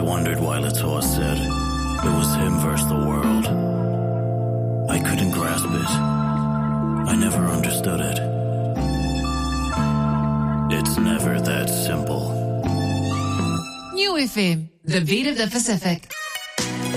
wondered why Latour said it was him versus the world. I couldn't grasp it. I never understood it. It's never that simple. New FM, the beat of the Pacific.